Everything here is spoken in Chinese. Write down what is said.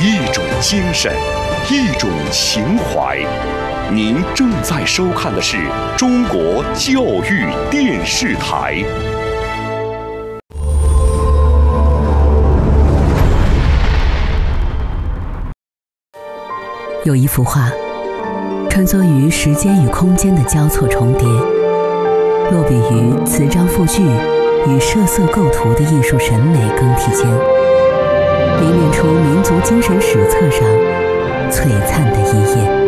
一种精神，一种情怀。您正在收看的是中国教育电视台。 有一幅画，穿梭于时间与空间的交错重叠，落笔于词章赋句与设色构图的艺术审美更替间，凝练出民族精神史册上璀璨的一页。